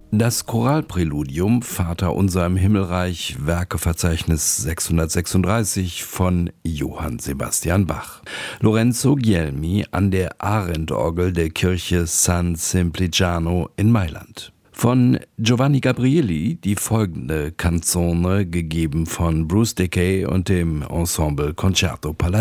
Das Choralpräludium Vater unser im Himmelreich, Werkeverzeichnis 636 von Johann Sebastian Bach. Lorenzo Guglielmi an der Arendorgel der Kirche San Simpliciano in Mailand. Von Giovanni Gabrieli die folgende Canzone, gegeben von Bruce Decay und dem Ensemble Concerto Palatino.